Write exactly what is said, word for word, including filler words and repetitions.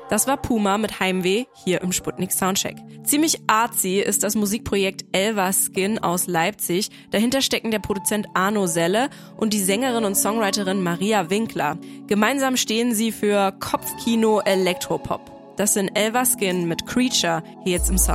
Das war Puma mit Heimweh hier im Sputnik Soundcheck. Ziemlich artsy ist das Musikprojekt Elverskin aus Leipzig. Dahinter stecken der Produzent Arno Selle und die Sängerin und Songwriterin Maria Winkler. Gemeinsam stehen sie für Kopfkino Elektropop. Das sind Elverskin mit Creature hier jetzt im Sound.